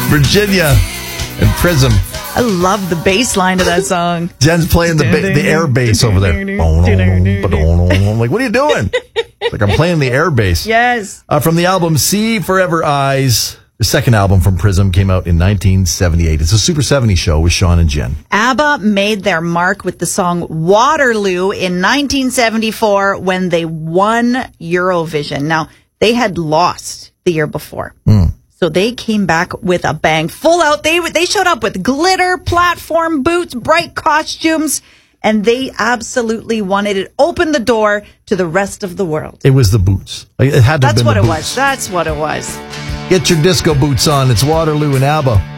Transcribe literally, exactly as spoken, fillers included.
Virginia and Prism. I love the bass line of that song. Jen's playing the ba- the air bass over there. I'm like, what are you doing? It's like I'm playing the air bass. Yes. Uh, from the album See Forever Eyes, the second album from Prism came out in nineteen seventy-eight. It's a Super seventies show with Sean and Jen. ABBA made their mark with the song Waterloo in nineteen seventy-four when they won Eurovision. Now, they had lost the year before. Mm. So they came back with a bang, full out. They they showed up with glitter, platform boots, bright costumes, and they absolutely wanted it. Opened the door to the rest of the world. It was the boots. Like, it had to That's have been what the it boots. was. That's what it was. Get your disco boots on. It's Waterloo and ABBA.